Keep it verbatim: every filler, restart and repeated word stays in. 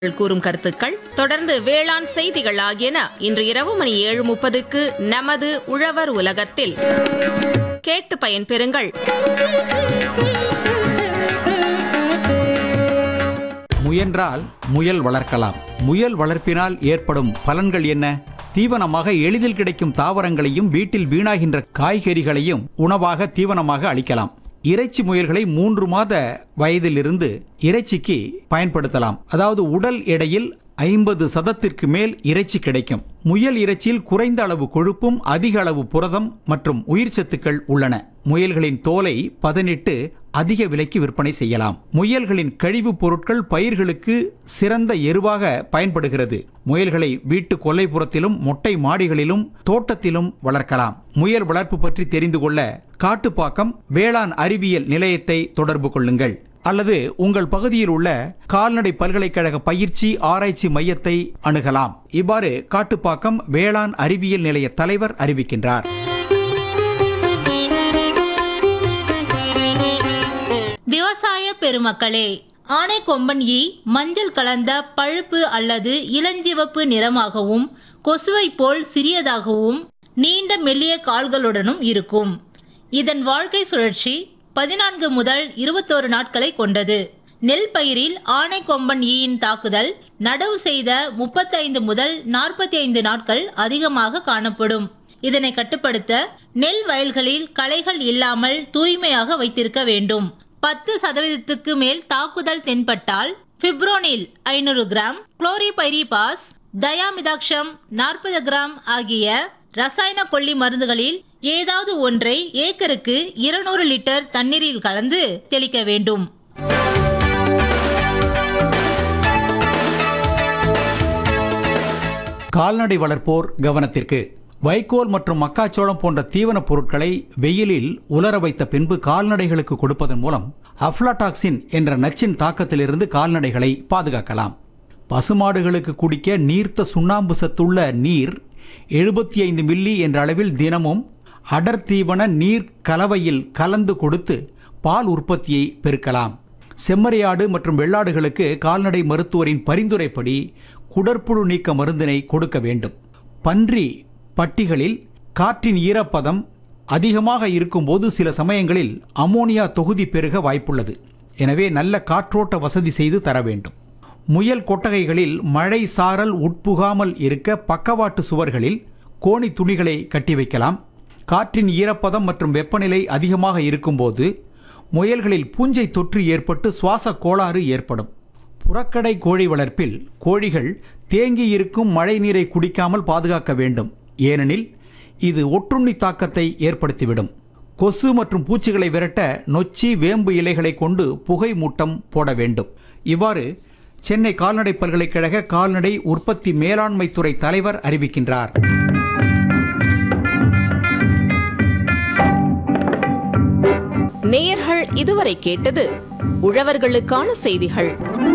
கூறும் கருத்துக்கள் தொடர்ந்து வேளாண் செய்திகள் ஆகியன இன்று இரவு மணி ஏழு முப்பதுக்கு நமது உழவர் உலகத்தில் கேட்டு பயன்பெறுங்கள். முயன்றால் முயல் வளர்க்கலாம். முயல் வளர்ப்பினால் ஏற்படும் பலன்கள் என்ன? தீவனமாக எளிதில் கிடைக்கும் தாவரங்களையும் வீட்டில் வீணாகின்ற காய்கறிகளையும் உணவாக தீவனமாக அளிக்கலாம். இறைச்சி முயல்களை மூன்று மாத வயதிலிருந்து இறைச்சிக்கு பயன்படுத்தலாம். அதாவது உடல் எடையில் ஐம்பது சதத்திற்கு மேல் இறைச்சி கிடைக்கும். முயல் இறைச்சியில் குறைந்த அளவு கொழுப்பும் அதிக அளவு புரதம் மற்றும் உயிர் சத்துக்கள் உள்ளன. முயல்களின் தோலை பதனிட்டு அதிக விலைக்கு விற்பனை செய்யலாம். முயல்களின் கழிவுப் பொருட்கள் பயிர்களுக்கு சிறந்த எருவாக பயன்படுகிறது. முயல்களை வீட்டு கொல்லைப்புறத்திலும் மொட்டை மாடிகளிலும் தோட்டத்திலும் வளர்க்கலாம். முயல் வளர்ப்பு பற்றி தெரிந்து கொள்ள காட்டுப்பாக்கம் வேளாண் அறிவியல் நிலையத்தை தொடர்பு கொள்ளுங்கள் அல்லது உங்கள் பகுதியில் உள்ள கால்நடை பல்கலைக்கழக பயிற்சி ஆராய்ச்சி மையத்தை அணுகலாம். இவ்வாறு காட்டுப்பாக்கம் வேளாண் அறிவியல் நிலைய தலைவர் அறிவிக்கின்றார். விவசாய பெருமக்களே, ஆனைக்கொம்பன் ஈ மஞ்சள் கலந்த பழுப்பு அல்லது இளஞ்சிவப்பு நிறமாகவும் கொசுவை போல் சிறியதாகவும் நீண்ட மெல்லிய கால்களுடனும் இருக்கும். இதன் வாழ்க்கை சுழற்சி பதினான்கு முதல் இருபத்தோரு நாட்களை கொண்டது. நெல் பயிரில் ஆனைக்கொம்பன் ஈயின் தாக்குதல் நடவு செய்த முப்பத்தைந்து முதல் நாற்பத்தி ஐந்து நாட்கள் அதிகமாக காணப்படும். இதனை கட்டுப்படுத்த நெல் வயல்களில் களைகள் இல்லாமல் தூய்மையாக வைத்திருக்க வேண்டும். பத்து சதவீதத்துக்கு மேல் தாக்குதல் தென்பட்டால் பிப்ரோனில் ஐநூறு கிராம், குளோரிபைரிபாஸ், தயாமிதாக்ஷம் நாற்பது கிராம் ஆகிய ரசாயன கொல்லி மருந்துகளில் ஏதாவது ஒன்றை ஏக்கருக்கு இருநூறு லிட்டர் தண்ணீரில் கலந்து தெளிக்க வேண்டும். கால்நடை வளர்ப்போர் கவனத்திற்கு. வைக்கோல் மற்றும் மக்காச்சோளம் போன்ற தீவனப் பொருட்களை வெயிலில் உலர வைத்த பின்பு கால்நடைகளுக்கு கொடுப்பதன் மூலம் அஃப்லாடாக்சின் என்ற நச்சின் தாக்கத்திலிருந்து கால்நடைகளை பாதுகாக்கலாம். பசுமாடுகளுக்கு குடிக்க நீர்த்த சுண்ணாம்பு சத்துள்ள நீர் எழுபத்தி ஐந்து மில்லி என்ற அளவில் தினமும் அடர் தீவன நீர் கலவையில் கலந்து கொடுத்து பால் உற்பத்தியை பெருக்கலாம். செம்மறியாடு மற்றும் வெள்ளாடுகளுக்கு கால்நடை மருத்துவரின் பரிந்துரைப்படி குடற்புழு நீக்க மருந்தினை கொடுக்க வேண்டும். பன்றி பட்டிகளில் காற்றின் ஈரப்பதம் அதிகமாக இருக்கும்போது சில சமயங்களில் அமோனியா தொகுதி பெருக வாய்ப்புள்ளது. எனவே நல்ல காற்றோட்ட வசதி செய்து தர வேண்டும். முயல் கொட்டகைகளில் மழை சாரல் உட்புகாமல் இருக்க பக்கவாட்டு சுவர்களில் கோணி துணிகளை கட்டி வைக்கலாம். காற்றின் ஈரப்பதம் மற்றும் வெப்பநிலை அதிகமாக இருக்கும்போது முயல்களில் பூஞ்சை தொற்று ஏற்பட்டு சுவாச கோளாறு ஏற்படும். புறக்கடை கோழி வளர்ப்பில் கோழிகள் தேங்கி இருக்கும் மழை நீரை குடிக்காமல் பாதுகாக்க வேண்டும். ஏனெனில் இது ஒட்டுண்ணி தாக்கத்தை ஏற்படுத்திவிடும். கொசு மற்றும் பூச்சிகளை விரட்ட நொச்சி வேம்பு இலைகளை கொண்டு புகை மூட்டம் போட வேண்டும். இவ்வாறு சென்னை கால்நடை பல்கலைக்கழக கால்நடை உற்பத்தி மேலாண்மை துறை தலைவர் அறிவிக்கின்றார். நேயர்கள் இதுவரை கேட்டது உழவர்களுக்கான செய்திகள்.